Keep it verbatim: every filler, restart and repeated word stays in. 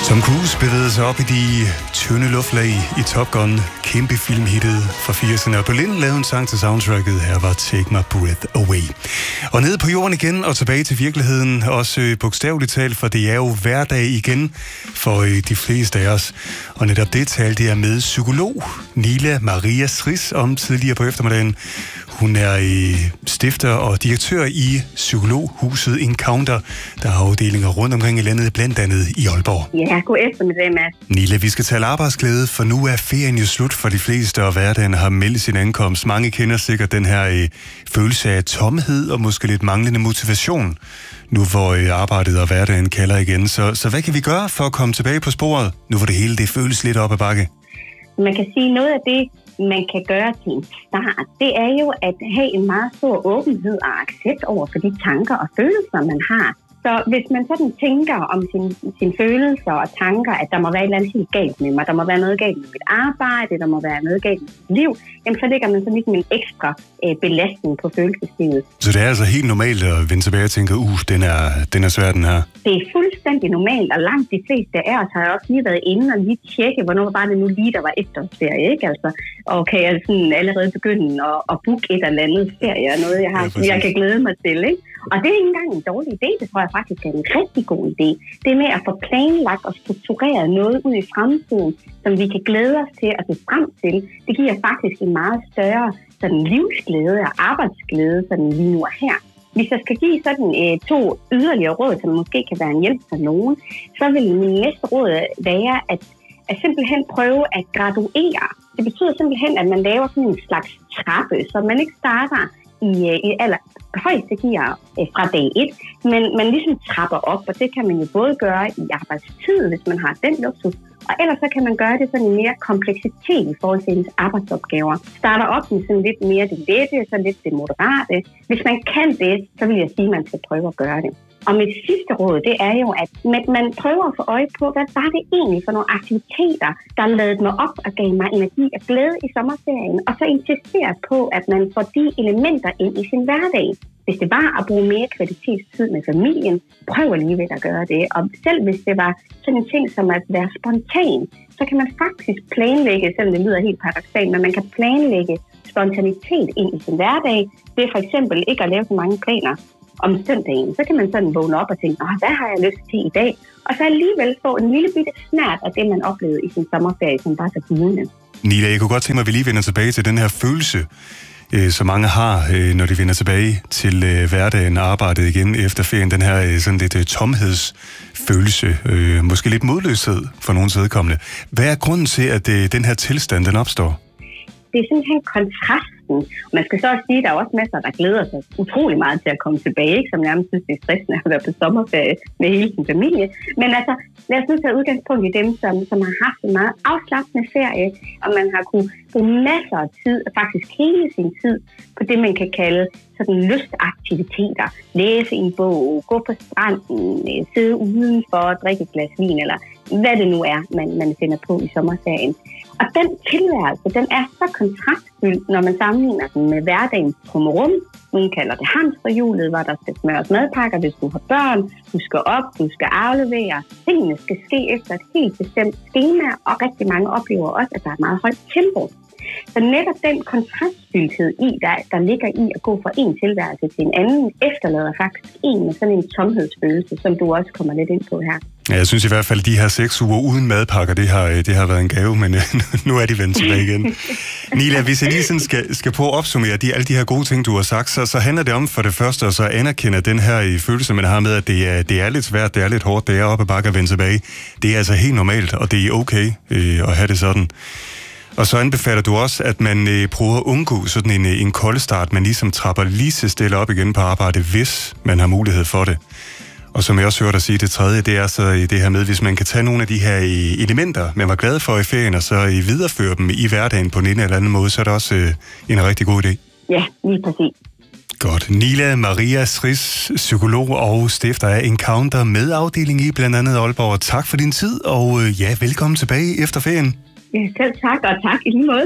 Tom Cruise bevægede sig op i de tynde luftlag i Top Gun, kæmpe filmhittet fra firserne, og Berlin lavede en sang til soundtracket. Her var Take My Breath Away. Og ned på jorden igen og tilbage til virkeligheden, også bogstaveligt talt, for det er jo hverdag igen for de fleste af os. Og netop det talte jeg med psykolog Nila Maria Sriss om tidligere på eftermiddagen. Hun er stifter og direktør i Psykologhuset Encounter, der har afdelinger rundt omkring i landet, blandt andet i Aalborg. Ja, god eftermiddag, Mads. Nila, vi skal tale arbejdsglæde, for nu er ferien jo slut for de fleste, og hverdagen har meldt sin ankomst. Mange kender sikkert den her øh, følelse af tomhed og måske lidt manglende motivation, nu hvor øh, arbejdet og hverdagen kalder igen. Så, så hvad kan vi gøre for at komme tilbage på sporet, nu hvor det hele det føles lidt op ad bakke? Man kan sige, noget af det, man kan gøre til en start, det er jo at have en meget stor åbenhed og accept over for de tanker og følelser, man har. Så hvis man sådan tænker om sine sin følelser og tanker, at der må være et eller andet helt galt med mig, der må være noget galt med mit arbejde, der må være noget galt med mit liv, jamen så lægger man sådan lidt en ekstra øh, belastning på følelseslivet. Så det er altså helt normalt at vende tilbage og tænke, uh, den er, den er svær, den her? Det er fuldstændig normalt, og langt de fleste af os har også lige været inde og lige tjekke, hvornår var det nu lige, der var efterårsferie, ikke? Altså, og kan jeg sådan allerede begynde at, at booke et eller andet ferie, noget jeg har, ja, som jeg kan glæde mig til, ikke? Og det er ikke engang en dårlig idé, det tror jeg faktisk er en rigtig god idé. Det med at få planlagt og struktureret noget ud i fremtiden, som vi kan glæde os til at se frem til, det giver faktisk en meget større sådan, livsglæde og arbejdsglæde sådan lige nu og her. Hvis jeg skal give sådan øh, to yderligere råd, som måske kan være en hjælp for nogen, så vil min næste råd være at, at simpelthen prøve at graduere. Det betyder simpelthen, at man laver sådan en slags trappe, så man ikke starter i, i aller højeste gear øh, fra dag et, men man ligesom trapper op, og det kan man jo både gøre i arbejdstid, hvis man har den luksus, og ellers så kan man gøre det sådan mere kompleksitet i forhold til ens arbejdsopgaver. Starter op med sådan lidt mere det lette, så lidt det moderate. Hvis man kan det, så vil jeg sige, at man skal prøve at gøre det. Og mit sidste råd, det er jo, at man prøver at få øje på, hvad var det egentlig for nogle aktiviteter, der ladede mig op og gav mig energi og glæde i sommerferien, og så insistere på, at man får de elementer ind i sin hverdag. Hvis det var at bruge mere kvalitetstid med familien, prøv alligevel at gøre det. Og selv hvis det var sådan en ting som at være spontan, så kan man faktisk planlægge, selvom det lyder helt paradoksalt, men man kan planlægge spontanitet ind i sin hverdag. Det er for eksempel ikke at lave så mange planer om søndagen. Så kan man sådan vågne op og tænke, hvad har jeg lyst til i dag? Og så alligevel få en lille bitte snert af det, man oplevede i sin sommerferie, som bare så givende. Nila, jeg kunne godt tænke mig, at vi lige vender tilbage til den her følelse, som mange har, når de vender tilbage til hverdagen og arbejdet igen efter ferien. Den her sådan lidt tomhedsfølelse, måske lidt modløshed for nogens vedkommende. Hvad er grunden til, at den her tilstand, den opstår? Det er simpelthen kontrasten. Man skal så også sige, at der er også masser, der glæder sig utrolig meget til at komme tilbage, ikke? Som nærmest synes, det er stressende at være på sommerferie med hele sin familie. Men altså, lad os nu tage udgangspunkt i dem, som, som har haft en meget afslappende ferie, og man har kunne bruge masser af tid, faktisk hele sin tid, på det, man kan kalde sådan lystaktiviteter. Læse en bog, gå på stranden, sidde udenfor og drikke et glas vin, eller hvad det nu er, man, man finder på i sommerferien. Og den tilværelse, den er så kontrastfyldt, når man sammenligner den med hverdagens trummerum. Nogen kalder det hamsterhjulet, hvor der skal smøres madpakker, hvis du har børn. Du skal op, du skal aflevere. Tingene skal ske efter et helt bestemt skema, og rigtig mange oplever også, at der er et meget højt tempo. Så netop den kontrastfyldthed i, der, der ligger i at gå fra en tilværelse til en anden, efterlader faktisk en med sådan en tomhedsfølelse, som du også kommer lidt ind på her. Ja, jeg synes i hvert fald, at de her seks uger uden madpakker, det har, det har været en gave, men nu er de vendt tilbage igen. Nila, hvis jeg lige sådan skal, skal prøve at opsummere de, alle de her gode ting, du har sagt, så, så handler det om for det første at så anerkende den her følelse, man har med, at det er, det er lidt svært, det er lidt hårdt, det er op ad bakke at vende tilbage. Det er altså helt normalt, og det er okay øh, at have det sådan. Og så anbefaler du også, at man øh, prøver at undgå sådan en, en koldestart, man ligesom trapper lige så stille op igen på arbejde, hvis man har mulighed for det. Og som jeg også hørte dig sige, det tredje, det er så det her med, hvis man kan tage nogle af de her elementer, man var glad for i ferien, og så videreføre dem i hverdagen på en eller anden måde, så er det også øh, en rigtig god idé. Ja, lige præcis. Godt. Nila Maria Sriss, psykolog og stifter af Encounter med afdeling i blandt andet Aalborg. Tak for din tid, og øh, ja, velkommen tilbage efter ferien. Ja, selv tak, og tak i lige måde.